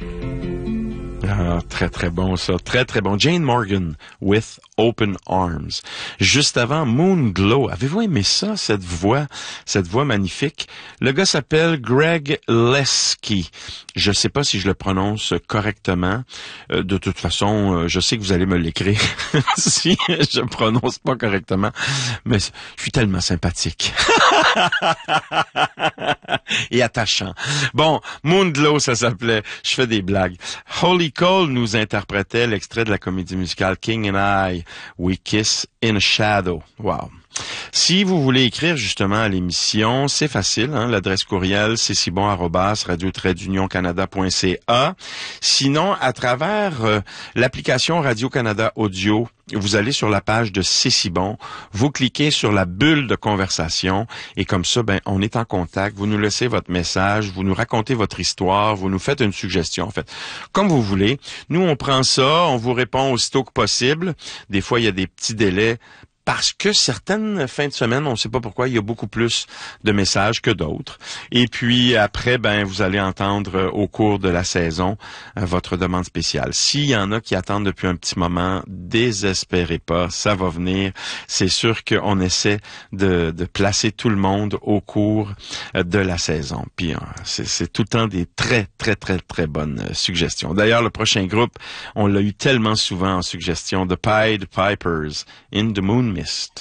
Ah, très, très bon, ça. Très, très bon. Jane Morgan, with Open Arms. Juste avant, Moonglow. Avez-vous aimé ça, cette voix magnifique? Le gars s'appelle Greg Leski. Je sais pas si je le prononce correctement. De toute façon, je sais que vous allez me l'écrire si je prononce pas correctement. Mais je suis tellement sympathique. Et attachant. Bon, Moonglow, ça s'appelait. Je fais des blagues. Holy Cole nous interprétait l'extrait de la comédie musicale King and I, We Kiss in a Shadow. Wow. Si vous voulez écrire justement à l'émission, c'est facile, hein? L'adresse courriel, c'est cibon@radio-canada.ca. Sinon, à travers l'application Radio-Canada Audio, vous allez sur la page de C'est si bon, vous cliquez sur la bulle de conversation et comme ça, on est en contact. Vous nous laissez votre message, vous nous racontez votre histoire, vous nous faites une suggestion, en fait. Comme vous voulez. Nous, on prend ça, on vous répond aussitôt que possible. Des fois, il y a des petits délais. Parce que certaines fins de semaine, on ne sait pas pourquoi, il y a beaucoup plus de messages que d'autres. Et puis après, vous allez entendre au cours de la saison votre demande spéciale. S'il y en a qui attendent depuis un petit moment, désespérez pas, ça va venir. C'est sûr qu'on essaie de placer tout le monde au cours de la saison. Puis c'est tout le temps des très, très, très, très bonnes suggestions. D'ailleurs, le prochain groupe, on l'a eu tellement souvent en suggestion, The Pied Pipers, In the Moon Mist.